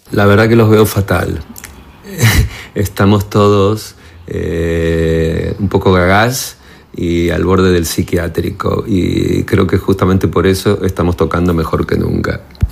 La verdad que los veo fatal. Estamos todos un poco gagás y al borde del psiquiátrico, y creo que justamente por eso estamos tocando mejor que nunca.